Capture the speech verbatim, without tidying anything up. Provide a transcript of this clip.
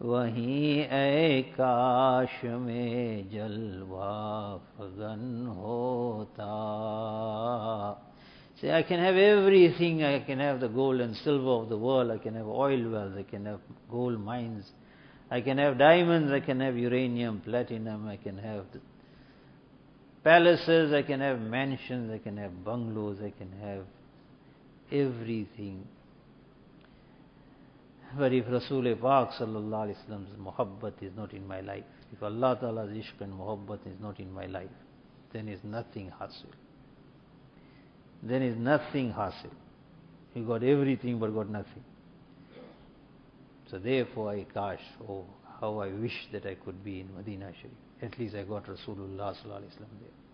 वहीं ऐ काश में जलवा फगन होता. Say, I can have everything. I can have the gold and silver of the world. I can have oil wells. I can have gold mines. I can have diamonds. I can have uranium, platinum. I can have palaces. I can have mansions. I can have bungalows. I can have everything. But if Rasul Pak sallallahu alaihi wasallam's muhabbat is not in my life, if Allah Ta'ala's ishq and muhabbat is not in my life, then is nothing hasil. Then is nothing hasil. You got everything but got nothing. So therefore I kash, oh, how I wish that I could be in Medina Sharif. At least I got Rasulullah sallallahu alaihi wasallam there.